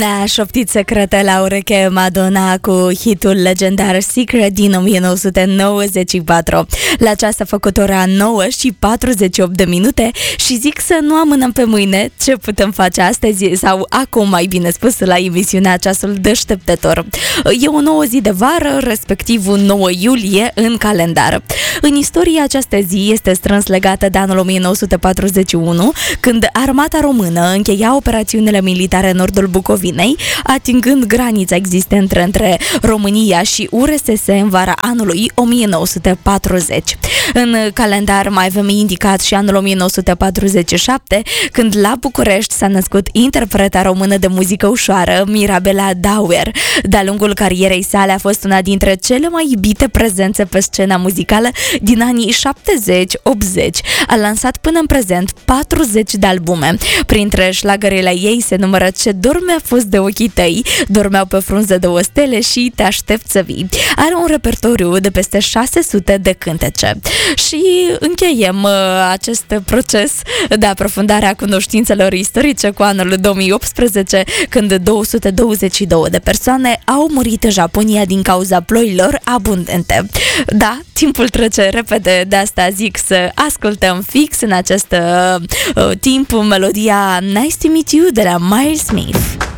Ne-a șoptit secrete la ureche Madonna cu hitul legendar Secret din 1994. La ceas a făcut ora 9 și 48 de minute și zic să nu amânăm pe mâine ce putem face astăzi sau acum, mai bine spus, la emisiunea Ceasul Deșteptător. E o nouă zi de vară, respectiv un 9 iulie în calendar. În istorie, această zi este strâns legată de anul 1941, când armata română încheia operațiunile militare în nordul Bucovinei, atingând granița existentă între România și URSS în vara anului 1940. În calendar mai avem indicat și anul 1947, când la București s-a născut interpreta română de muzică ușoară, Mirabela Dauer. De-a lungul carierei sale a fost una dintre cele mai iubite prezențe pe scena muzicală din anii 70-80. A lansat până în prezent 40 de albume. Printre șlagările ei se numără Ce dor mi-a fost de ochii tăi, Dormeau pe frunză două stele și Te aștept să vii. Are un repertoriu de peste 600 de cântece. Și încheiem acest proces de aprofundare a cunoștințelor istorice cu anul 2018, când 222 de persoane au murit în Japonia din cauza ploilor abundente. Da, timpul trece repede, de asta zic să ascultăm fix în acest timp melodia Nice to Meet You de la Miles Smith.